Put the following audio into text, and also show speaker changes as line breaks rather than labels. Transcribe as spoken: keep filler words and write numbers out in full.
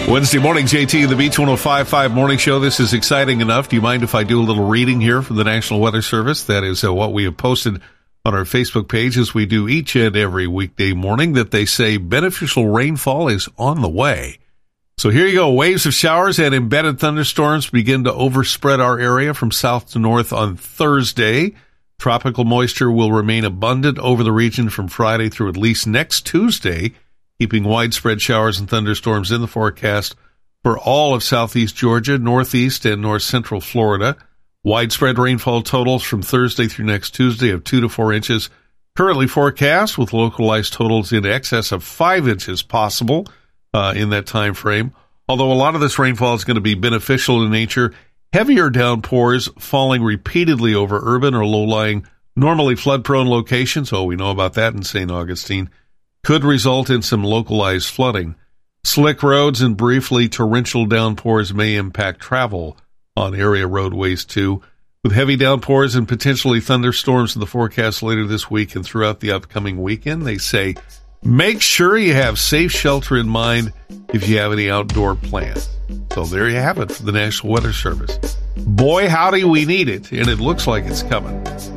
Wednesday morning, J T, the Beach one oh five point five Morning Show. This is exciting enough. Do you mind if I do a little reading here from the National Weather Service? That is uh, what we have posted on our Facebook page, as we do each and every weekday morning, that they say beneficial rainfall is on the way. So here you go. Waves of showers and embedded thunderstorms begin to overspread our area from south to north on Thursday. Tropical moisture will remain abundant over the region from Friday through at least next Tuesday, keeping widespread showers and thunderstorms in the forecast for all of southeast Georgia, northeast, and north central Florida. Widespread rainfall totals from Thursday through next Tuesday of two to four inches currently forecast, with localized totals in excess of five inches possible uh, in that time frame. Although a lot of this rainfall is going to be beneficial in nature, heavier downpours falling repeatedly over urban or low-lying, normally flood-prone locations, oh, we know about that in Saint Augustine, could result in some localized flooding. Slick roads and briefly torrential downpours may impact travel on area roadways too. With heavy downpours and potentially thunderstorms in the forecast later this week and throughout the upcoming weekend, they say make sure you have safe shelter in mind if you have any outdoor plans. So there you have it from the National Weather Service. Boy, howdy, we need it, and it looks like it's coming.